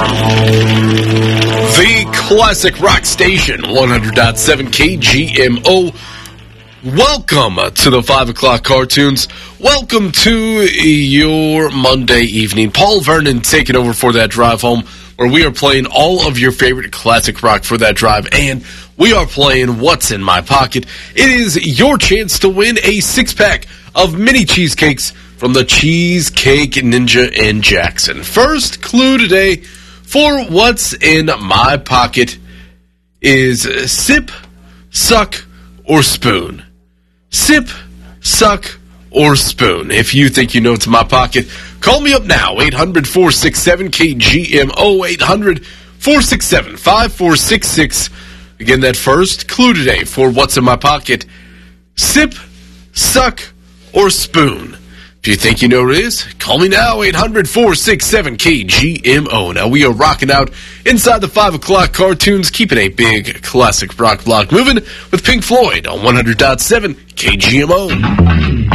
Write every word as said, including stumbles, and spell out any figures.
The Classic Rock Station, one hundred point seven K G M O. Welcome to the five o'clock cartoons. Welcome to your Monday evening. Paul Vernon taking over for that drive home, where we are playing all of your favorite classic rock for that drive, and we are playing What's in My Pocket. It is your chance to win a six-pack of mini cheesecakes from the Cheesecake Ninja in Jackson. First clue today for What's in My Pocket is sip, suck, or spoon. Sip, suck, or spoon. If you think you know what's in my pocket, call me up now, eight hundred, four six seven, K G M O, eight hundred, four six seven, five four six six. Again, that first clue today for What's in My Pocket, sip, suck, or spoon. If you think you know what it is, call me now, eight hundred, four six seven, K G M O. Now, we are rocking out inside the five o'clock cartoons, keeping a big classic rock block moving with Pink Floyd on one hundred point seven K G M O.